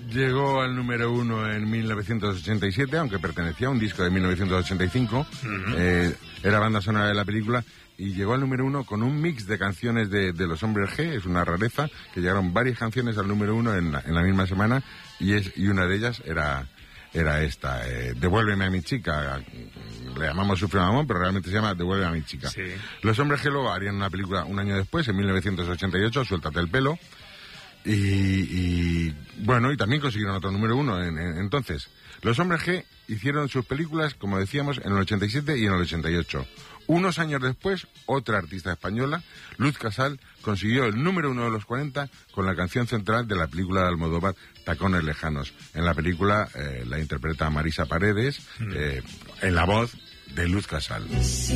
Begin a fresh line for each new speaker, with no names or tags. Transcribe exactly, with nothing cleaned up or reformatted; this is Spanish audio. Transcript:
llegó al número uno en mil novecientos ochenta y siete, aunque pertenecía a un disco de mil novecientos ochenta y cinco. Uh-huh. eh, era banda sonora de la película. Y llegó al número uno con un mix de canciones de, de Los Hombres G. Es una rareza, que llegaron varias canciones al número uno en la, en la misma semana, y es y una de ellas era era esta, eh, Devuélveme a mi chica. Le llamamos Sufre Mamón, pero realmente se llama Devuélveme a mi chica.
Sí.
Los Hombres G luego harían una película un año después, en mil novecientos ochenta y ocho, Suéltate el pelo. Y, y bueno, y también consiguieron otro número uno. En, en, entonces, Los Hombres G hicieron sus películas, como decíamos, en el ochenta y siete y en el ochenta y ocho. Unos años después, otra artista española, Luz Casal, consiguió el número uno de los cuarenta con la canción central de la película de Almodóvar, Tacones lejanos. En la película eh, la interpreta Marisa Paredes, eh, en la voz de Luz Casal.